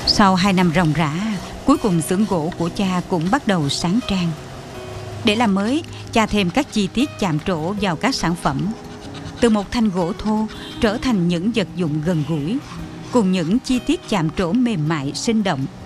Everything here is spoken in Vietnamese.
Sau 2 năm ròng rã, cuối cùng xưởng gỗ của cha cũng bắt đầu sáng trang. Để làm mới, cha thêm các chi tiết chạm trổ vào các sản phẩm. Từ một thanh gỗ thô trở thành những vật dụng gần gũi, cùng những chi tiết chạm trổ mềm mại sinh động.